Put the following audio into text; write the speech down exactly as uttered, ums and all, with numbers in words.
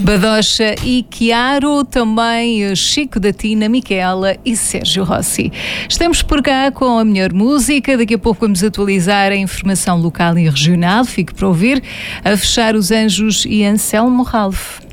Badocha e Chiaro, também Chico da Tina, Micaela e Sérgio Rossi. Estamos por cá com a melhor música. Daqui a pouco vamos atualizar a informação local e regional. Fique para ouvir. A fechar, Os Anjos e Anselmo Ralph.